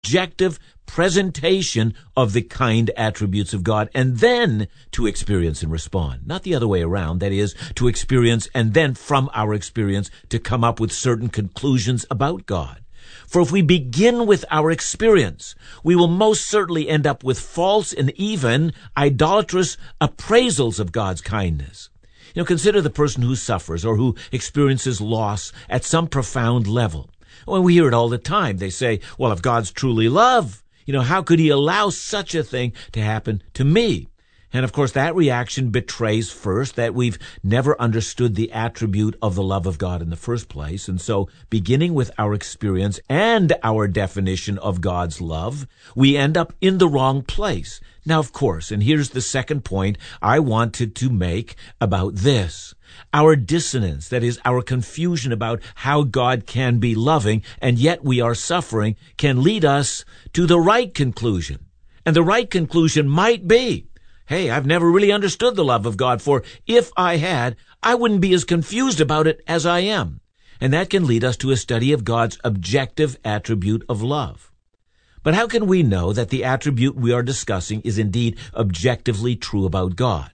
objective presentation of the kind attributes of God, and then to experience and respond. Not the other way around, that is, to experience and then from our experience to come up with certain conclusions about God. For if we begin with our experience, we will most certainly end up with false and even idolatrous appraisals of God's kindness. Consider the person who suffers or who experiences loss at some profound level. Well, we hear it all the time. They say, well, if God's truly love, how could he allow such a thing to happen to me? And of course, that reaction betrays first that we've never understood the attribute of the love of God in the first place. And so, beginning with our experience and our definition of God's love, we end up in the wrong place. Now, of course, and here's the second point I wanted to make about this. Our dissonance, that is, our confusion about how God can be loving and yet we are suffering, can lead us to the right conclusion. And the right conclusion might be, hey, I've never really understood the love of God, for if I had, I wouldn't be as confused about it as I am. And that can lead us to a study of God's objective attribute of love. But how can we know that the attribute we are discussing is indeed objectively true about God?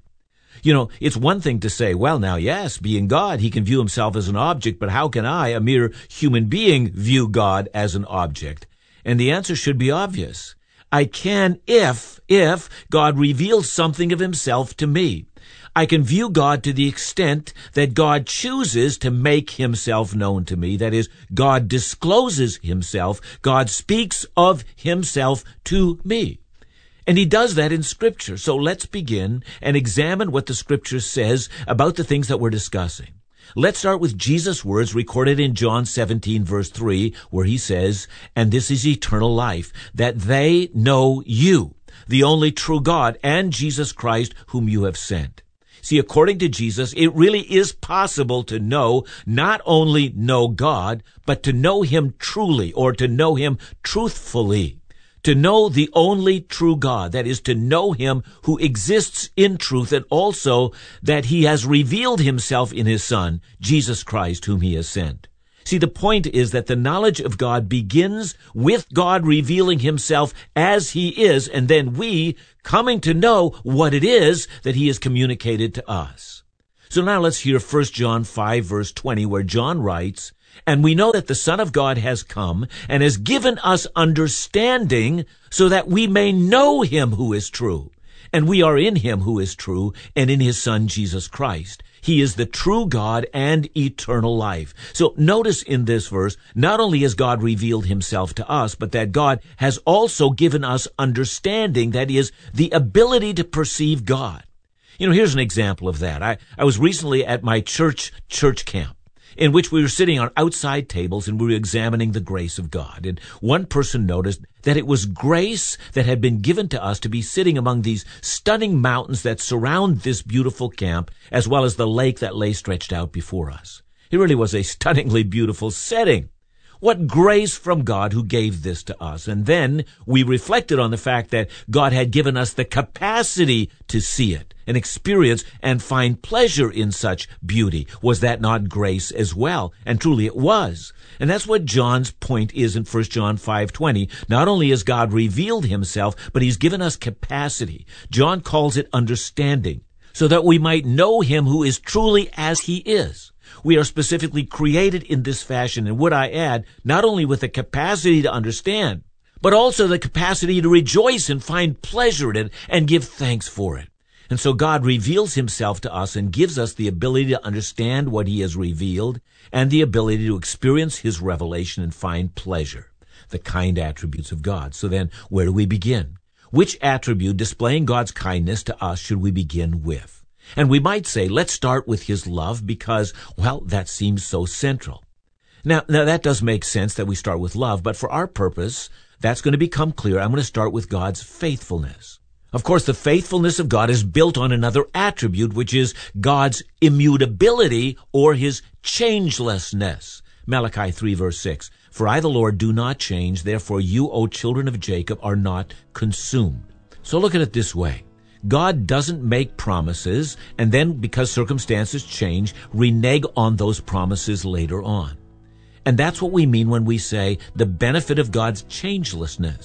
It's one thing to say, well, now, yes, being God, he can view himself as an object, but how can I, a mere human being, view God as an object? And the answer should be obvious. I can if God reveals something of himself to me. I can view God to the extent that God chooses to make himself known to me. That is, God discloses himself. God speaks of himself to me. And he does that in Scripture. So let's begin and examine what the Scripture says about the things that we're discussing. Let's start with Jesus' words recorded in John 17, verse 3, where he says, "And this is eternal life, that they know you, the only true God, and Jesus Christ, whom you have sent." See, according to Jesus, it really is possible to not only know God, but to know him truly, or to know him truthfully. To know the only true God, that is, to know him who exists in truth, and also that he has revealed himself in his Son, Jesus Christ, whom he has sent. See, the point is that the knowledge of God begins with God revealing himself as he is, and then we coming to know what it is that he has communicated to us. So now let's hear 1 John 5, verse 20, where John writes, "And we know that the Son of God has come and has given us understanding so that we may know him who is true. And we are in him who is true and in his Son, Jesus Christ. He is the true God and eternal life." So notice in this verse, not only has God revealed himself to us, but that God has also given us understanding, that is, the ability to perceive God. Here's an example of that. I was recently at my church camp, in which we were sitting on outside tables and we were examining the grace of God. And one person noticed that it was grace that had been given to us to be sitting among these stunning mountains that surround this beautiful camp, as well as the lake that lay stretched out before us. It really was a stunningly beautiful setting. What grace from God who gave this to us. And then we reflected on the fact that God had given us the capacity to see it and experience and find pleasure in such beauty. Was that not grace as well? And truly it was. And that's what John's point is in 1 John 5:20. Not only has God revealed himself, but he's given us capacity. John calls it understanding, so that we might know him who is truly as he is. We are specifically created in this fashion, and would I add, not only with the capacity to understand, but also the capacity to rejoice and find pleasure in it and give thanks for it. And so God reveals himself to us and gives us the ability to understand what he has revealed and the ability to experience his revelation and find pleasure, the kind attributes of God. So then, where do we begin? Which attribute displaying God's kindness to us should we begin with? And we might say, let's start with his love because, well, that seems so central. Now that does make sense that we start with love, but for our purpose, that's going to become clear. I'm going to start with God's faithfulness. Of course, the faithfulness of God is built on another attribute, which is God's immutability or his changelessness. Malachi 3, verse 6. "For I, the Lord, do not change. Therefore you, O children of Jacob, are not consumed." So look at it this way. God doesn't make promises and then, because circumstances change, renege on those promises later on. And that's what we mean when we say the benefit of God's changelessness.